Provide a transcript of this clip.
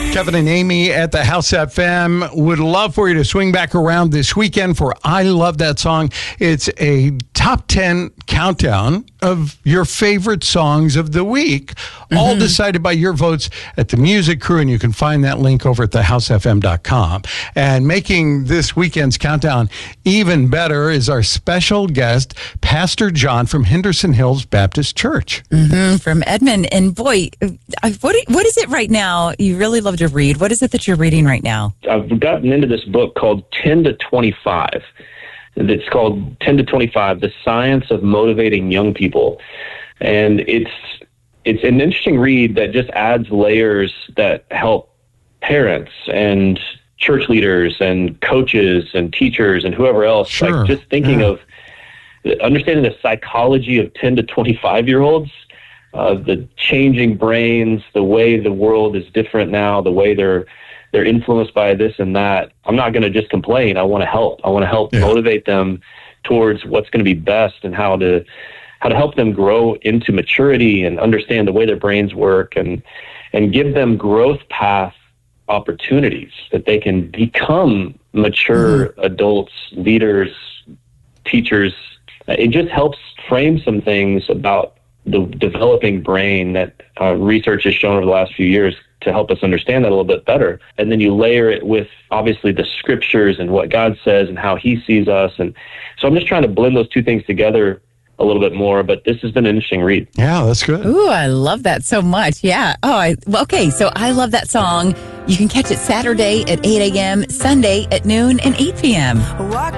Kevin and Amy at the House FM would love for you to swing back around this weekend for I Love That Song. It's a top 10 countdown of your favorite songs of the week, all decided by your votes at the Music Crew, and you can find that link over at thehousefm.com. And making this weekend's countdown even better is our special guest, Pastor John from Henderson Hills Baptist Church. From Edmond. And boy, what is it right now you really love to read? What is it that you're reading right now? I've gotten into this book called 10 to 25. It's called 10 to 25, The Science of Motivating Young People. And it's an interesting read that just adds layers that help parents and church leaders and coaches and teachers and whoever else, like just thinking of understanding the psychology of 10 to 25-year-olds, the changing brains, the way the world is different now, the way they're influenced by this and that. I'm not going to just complain. I want to help. I want to help motivate them towards what's going to be best and how to help them grow into maturity and understand the way their brains work and give them growth path opportunities that they can become mature adults, leaders, teachers. It just helps frame some things about the developing brain that research has shown over the last few years to help us understand that a little bit better. And then you layer it with, obviously, the scriptures and what God says and how he sees us. And so I'm just trying to blend those two things together a little bit more, but this has been an interesting read. Yeah, that's good. Ooh, I love that so much. Yeah. Okay, so I Love That Song. You can catch it Saturday at 8 a.m., Sunday at noon, and 8 p.m.